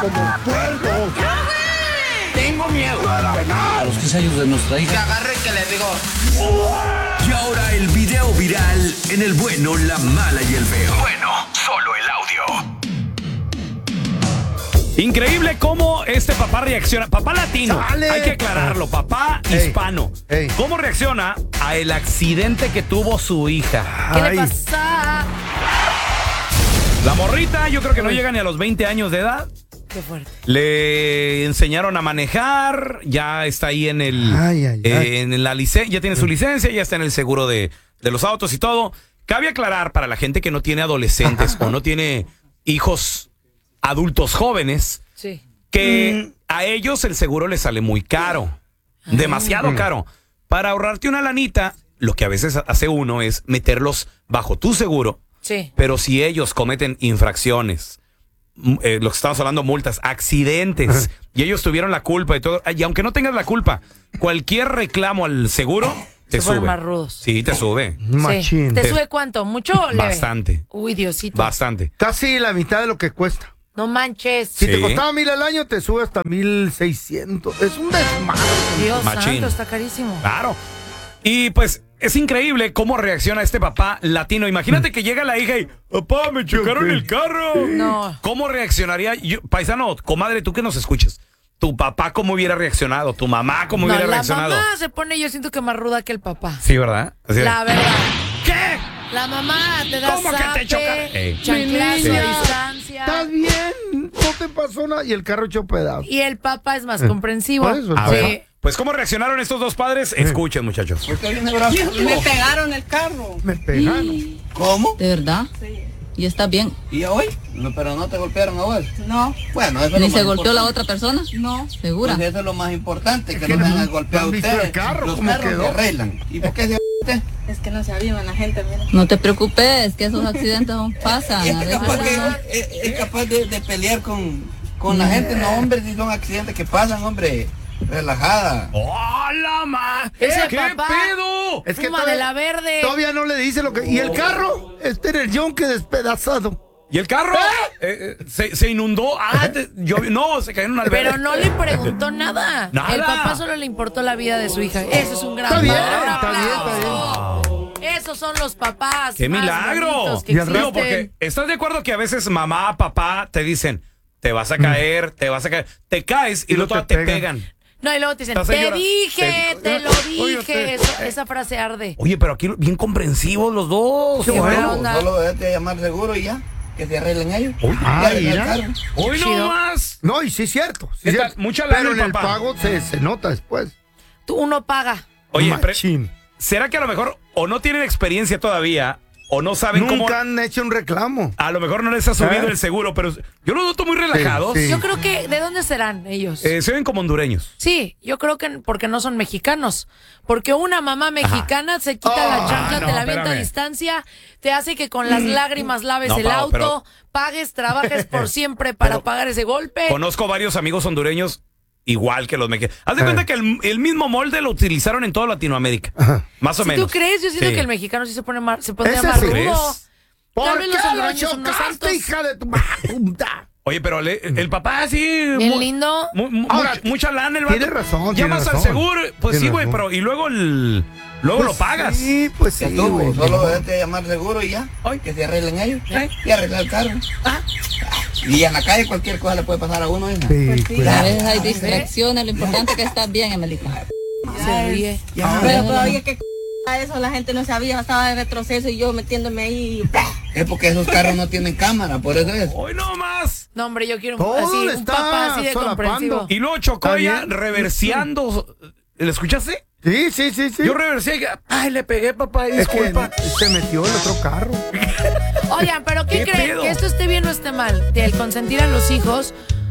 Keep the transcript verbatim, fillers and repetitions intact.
como puerco. Tengo miedo. A los quince años de nuestra hija. Que agarre que le digo. Y ahora el video viral en El Bueno, la Mala y el Feo. Bueno, solo el audio. Increíble cómo este papá reacciona. Papá latino, ¡Sale! hay que aclararlo. Papá Ey, hispano. ey. ¿Cómo reacciona a el accidente que tuvo su hija? ¿Qué Ay. le pasa? La morrita, yo creo que no llega ni a los veinte años de edad. Qué fuerte. Le enseñaron a manejar, ya está ahí en el Ay, ay, eh, ay. en la licencia, ya tiene su licencia, ya está en el seguro de, de los autos y todo. Cabe aclarar para la gente que no tiene adolescentes o no tiene hijos adultos jóvenes Sí. que a ellos el seguro les sale muy caro, demasiado caro. Para ahorrarte una lanita, lo que a veces hace uno es meterlos bajo tu seguro, Sí. pero si ellos cometen infracciones, m- eh, lo que estamos hablando, multas, accidentes, y ellos tuvieron la culpa y todo, y aunque no tengas la culpa, cualquier reclamo al seguro te Se ponen sube. más rudos. Sí, te sube. Machín. Sí. ¿Te sube cuánto? ¿Mucho o leve? Bastante. Uy, Diosito. Bastante. Casi la mitad de lo que cuesta. No manches. Si Sí. te costaba mil al año, te sube hasta mil seiscientos. Es un desmadre. Dios Machín. santo, está carísimo. Claro. Y pues es increíble cómo reacciona este papá latino. Imagínate que llega la hija y, papá, me chocaron el carro. No. ¿Cómo reaccionaría? Yo, paisano, comadre, tú que nos escuchas. Tu papá, ¿cómo hubiera reaccionado? Tu mamá, ¿cómo No, hubiera la reaccionado? mamá se pone, yo siento que más ruda que el papá. Sí, ¿verdad? Así de, La verdad. ¿qué? La mamá te da ¿Cómo que te zape, choca? Ey. chanclazo Mi a niña. distancia. ¿Estás bien? No te pasó nada. Y el carro hecho pedazos. Y el papá es más comprensivo. Por eso, A Sí. ver, pues ¿cómo reaccionaron estos dos padres? Escuchen, muchachos. Usted viene bravo. Me pegaron el carro. Me pegaron. ¿Cómo? ¿De verdad? Sí. ¿Y está bien? ¿Y hoy? No, pero no te golpearon a vos. No. Bueno, eso es ¿Ni lo se más golpeó la importante. otra persona? No. ¿Segura? Pues eso es lo más importante, que que no no- vengan a golpear a ¿no han visto ustedes. el carro? Los ¿Cómo carros quedó? se arreglan. ¿Y por qué se usted? Es que no se avivan la gente, mira. No te preocupes, que esos accidentes no pasan. Es A veces capaz, que, no. es, es capaz de, de pelear con, con la gente. No, hombre, si son accidentes que pasan, hombre. Relajada. ¡Hola, ma! Ese ¿Qué papá pedo? Es que fuma todavía- de la verde. Todavía no le dice lo que. Y el carro, este era el yonque despedazado. ¿Y el carro? Eh, eh, se, se inundó. Ah, te- yo, no, se cayó en una alberca. Pero no le preguntó nada. Nada. El papá solo le importó la vida de su hija. Eso es un gran Está bien, padre. Un está bien, está aplauso. Esos son los papás. ¡Qué más milagro! bonitos que Y al Digo, existen. porque ¿estás de acuerdo que a veces mamá, papá te dicen, te vas a caer, te vas a caer, te caes y, Y luego luego te, te pegan? pegan. No, y luego te dicen, Esta te señora- dije, te- te lo Oye, dije. te- Eso- esa frase arde. Oye, pero aquí bien comprensivos los dos. Qué bueno. buena onda. Solo déjate llamar seguro y ya. Que se arreglen ellos. Uy, Ya ay, arregla el mira. carro. Hoy no Chido. más. No, y sí es cierto. Sí es Está- cierto. mucha lana Pero el en el papá. pago se, se nota después. Tú uno paga. Oye, pre- Machín. ¿será que a lo mejor o no tienen experiencia todavía o no saben Nunca cómo? han hecho un reclamo. A lo mejor no les ha subido ¿Eh? el seguro, pero yo los noto muy relajados. Sí, sí. Yo creo que, ¿de dónde serán ellos? Eh, se ven como hondureños. Sí, yo creo que porque no son mexicanos. Porque una mamá mexicana se quita la chancla, no, te la avienta a espérame. distancia, te hace que con las lágrimas laves No, el Pau, auto, pero- pagues, trabajes por siempre para Pero- pagar ese golpe. Conozco varios amigos hondureños igual que los mexicanos. Haz de Eh. cuenta que el, el mismo molde lo utilizaron en toda Latinoamérica. Ajá. Más o Si menos. tú crees, yo siento Sí. que el mexicano sí se pone más, se pondría ¿Ese más sí? rudo. ¿Crees? ¿Por Tal vez los qué lo hondureños son más chocaste, santos. hija de tu puta? Oye, pero le- el papá sí. Bien mu- lindo. mu- mu- Ahora, mucha, mucha lana el vato. tiene razón, tiene Llamas al razón. seguro, pues Tiene sí, güey, razón. pero y luego el luego lo pagas. Sí, pues sí, Que tú, güey. solo déjate llamar seguro y ya. Que se arreglen ellos. Y arreglar el carro. Y en la calle cualquier cosa le puede pasar a uno. hija. Sí, A cuidado. veces hay distracciones, lo importante es que estás bien, Emelita. Se ríe. Ya. Pero, pero oye, que c- eso la gente no sabía, estaba de retroceso y yo metiéndome ahí. Es porque esos carros no tienen cámara, por eso es. Hoy no más. No, hombre, yo quiero un, Todo así, le un está papá así de solapando. comprensivo. Y luego chocó Está ya bien. reverseando. ¿Le escuchaste? Sí, sí, sí, sí. Yo reversé y ay, le pegué, papá, Es que disculpa. se metió el otro carro. Oigan, pero ¿qué, ¿Qué creen? pedo? Que esto esté bien o esté mal. El consentir a los hijos